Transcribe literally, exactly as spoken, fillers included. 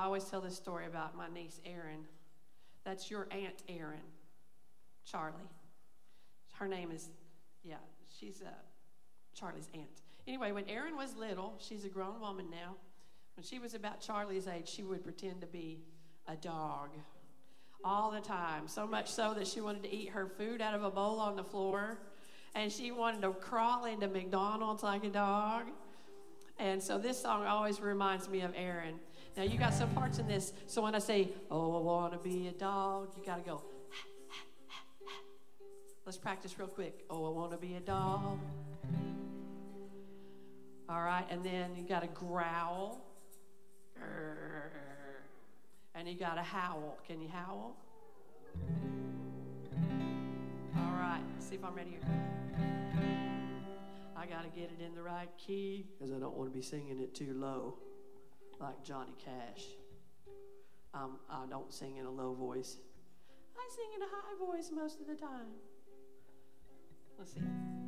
always tell this story about my niece, Erin. That's your Aunt Erin, Charlie. Her name is, yeah, she's uh, Charlie's aunt. Anyway, when Erin was little, she's a grown woman now. When she was about Charlie's age, she would pretend to be a dog all the time. So much so that she wanted to eat her food out of a bowl on the floor. And she wanted to crawl into McDonald's like a dog. And so this song always reminds me of Erin. Now, you got some parts in this. So when I say, oh, I want to be a dog, you got to go, ha, ha, ha, ha. Let's practice real quick. Oh, I want to be a dog. All right, and then you got to growl. And you got to howl. Can you howl? All right, see if I'm ready here. I got to get it in the right key because I don't want to be singing it too low like Johnny Cash. Um, I don't sing in a low voice. I sing in a high voice most of the time. Let's see.